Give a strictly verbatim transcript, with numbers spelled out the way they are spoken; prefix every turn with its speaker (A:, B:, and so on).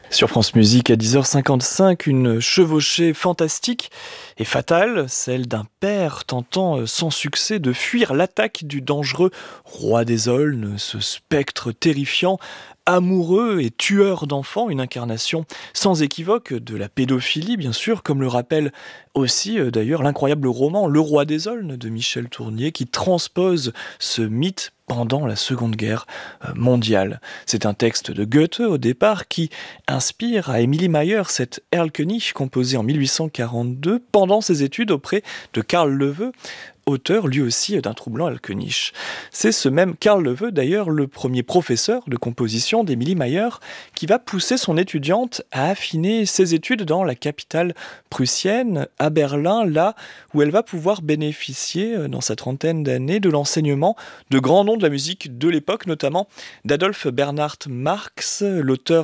A: Sur France Musique, à dix heures cinquante-cinq, une chevauchée fantastique et fatale, celle d'un père tentant euh, sans succès de fuir l'attaque du dangereux roi des aulnes, ce spectre terrifiant, amoureux et tueur d'enfants, une incarnation sans équivoque de la pédophilie, bien sûr, comme le rappelle aussi euh, d'ailleurs l'incroyable roman Le roi des aulnes de Michel Tournier, qui transpose ce mythe pendant la Seconde Guerre euh, mondiale. C'est un texte de Goethe au départ qui inspire à Emily Mayer cette Erlkönig composée en mille huit cent quarante-deux pendant ses études auprès de Karl Löwe, auteur lui aussi d'un troublant Erlkönig. C'est ce même Karl Löwe d'ailleurs le premier professeur de composition d'Emily Mayer qui va pousser son étudiante à affiner ses études dans la capitale prussienne, à Berlin, là où elle va pouvoir bénéficier dans sa trentaine d'années de l'enseignement de grands noms de la musique de l'époque, notamment d'Adolf Bernhard Marx, l'auteur